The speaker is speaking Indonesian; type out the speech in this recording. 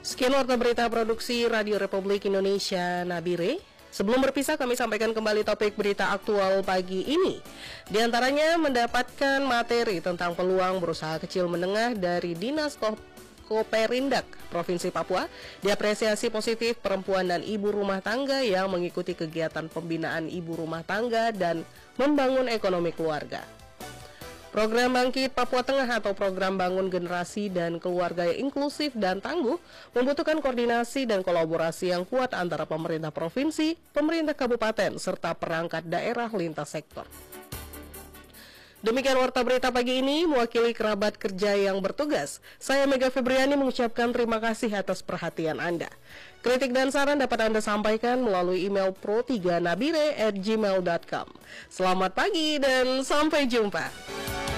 Sekian warta berita produksi Radio Republik Indonesia Nabire. Sebelum berpisah, kami sampaikan kembali topik berita aktual pagi ini. Di antaranya mendapatkan materi tentang peluang berusaha kecil menengah dari Dinas Koperindak Provinsi Papua, diapresiasi positif perempuan dan ibu rumah tangga yang mengikuti kegiatan pembinaan ibu rumah tangga dan membangun ekonomi keluarga. Program Bangkit Papua Tengah atau program bangun generasi dan keluarga yang inklusif dan tangguh membutuhkan koordinasi dan kolaborasi yang kuat antara pemerintah provinsi, pemerintah kabupaten, serta perangkat daerah lintas sektor. Demikian warta berita pagi ini, mewakili kerabat kerja yang bertugas. Saya Mega Febriani mengucapkan terima kasih atas perhatian Anda. Kritik dan saran dapat Anda sampaikan melalui email pro3nabire@gmail.com. Selamat pagi dan sampai jumpa.